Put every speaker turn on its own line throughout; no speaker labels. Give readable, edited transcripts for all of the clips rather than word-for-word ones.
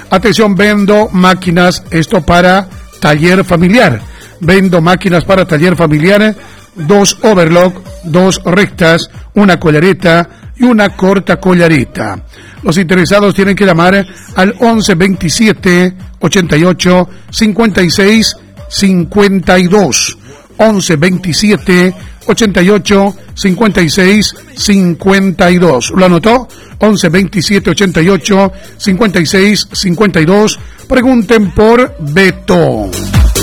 Atención, vendo máquinas, esto para taller familiar. Vendo máquinas para taller familiar, 2 overlock, 2 rectas, una collareta y una corta collareta. Los interesados tienen que llamar al 11 27 88 56 52. 11 27 88 56 52. ¿Lo anotó? 11 27 88 56 52. Pregunten por Beto.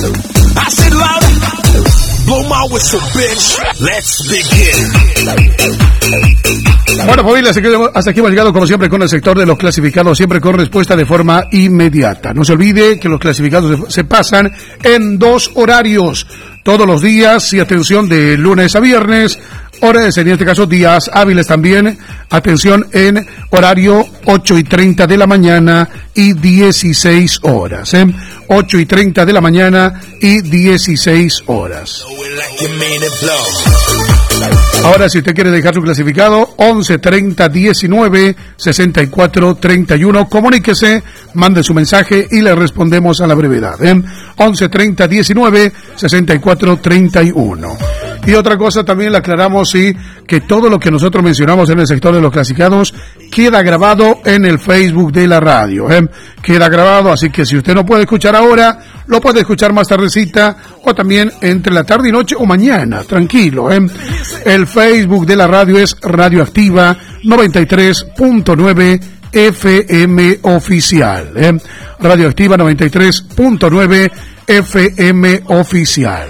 Bueno, familia, hasta aquí hemos llegado como siempre con el sector de los clasificados, siempre con respuesta de forma inmediata. No se olvide que los clasificados se pasan en 2 horarios, todos los días, y atención, de lunes a viernes, horas, en este caso días hábiles también, atención, en horario 8:30 de la mañana y 16 horas, 8:30 de la mañana y 16 horas. Ahora, si usted quiere dejar su clasificado, 11 30 19 64 31, comuníquese, mande su mensaje y le respondemos a la brevedad. 11 30 19 64 31. Y otra cosa también le aclaramos, sí, que todo lo que nosotros mencionamos en el sector de los clasificados queda grabado en el Facebook de la radio. Queda grabado, así que si usted no puede escuchar ahora, lo puede escuchar más tardecita o también entre la tarde y noche o mañana, tranquilo. El Facebook de la radio es Radioactiva 93.9 FM oficial. Radioactiva 93.9 FM oficial.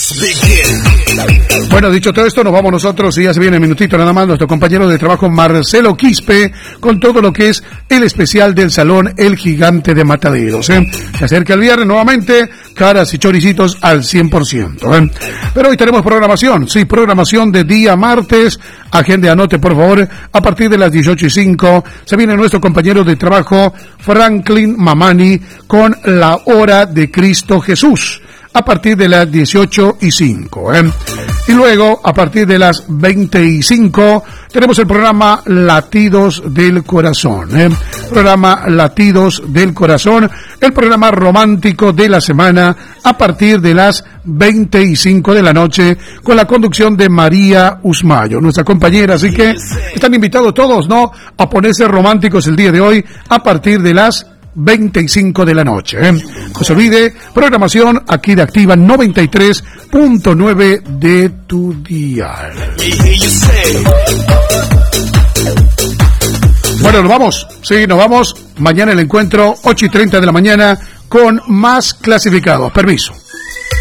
Bueno, dicho todo esto, nos vamos nosotros y ya se viene en minutito nada más nuestro compañero de trabajo Marcelo Quispe con todo lo que es el especial del Salón El Gigante de Mataderos. Se acerca el viernes nuevamente, caras y choricitos al 100%. Pero hoy tenemos programación, sí, programación de día martes. Agende, anote por favor, a partir de las 18:05 se viene nuestro compañero de trabajo Franklin Mamani con la Hora de Cristo Jesús, a partir de las 18:05. Y luego, a partir de las 20:05, tenemos el programa Latidos del Corazón. Programa Latidos del Corazón, el programa romántico de la semana, a partir de las 20:05 de la noche, con la conducción de María Usmayo, nuestra compañera. Así que están invitados todos, ¿no?, a ponerse románticos el día de hoy, a partir de las 25 de la noche. No se olvide, programación aquí de Activa 93.9 de tu dial. Bueno, nos vamos. Sí, nos vamos. Mañana el encuentro, 8:30 de la mañana, con más clasificados. Permiso.